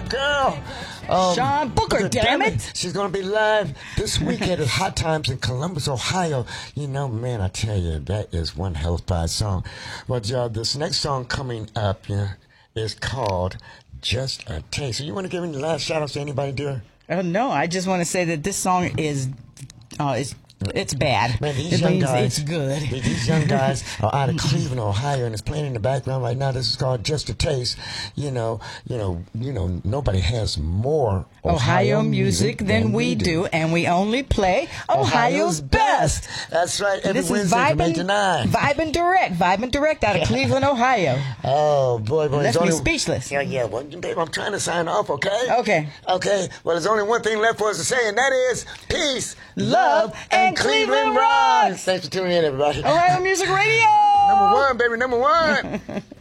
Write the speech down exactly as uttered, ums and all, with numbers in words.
girl. Um, Sean Booker, damn it. She's going to be live this weekend at Hot Times in Columbus, Ohio. You know, man, I tell you, that is one hell of a song. But uh, this next song coming up yeah, is called Just a Taste. So you want to give any last shout-outs to anybody, dear? Uh, no, I just want to say that this song is uh, is it's bad. Man, these it young means guys, it's good. These young guys are out of Cleveland, Ohio, and it's playing in the background right now. This is called Just a Taste. You know, you know, you know. Nobody has more Ohio, Ohio music than, than we do. do, and we only play Ohio's, Ohio's best. best. That's right. Every this Wednesday is from eight to nine. Vibin' Direct, Vibin' Direct out of Cleveland, Ohio. Oh boy, boy, left it's me only, speechless. Yeah, yeah. Well, babe, I'm trying to sign off. Okay. Okay. Okay. Well, there's only one thing left for us to say, and that is peace, love, and, and Cleveland rocks. Thanks for tuning in, everybody. Ohio Music Radio. Number one, baby. Number one.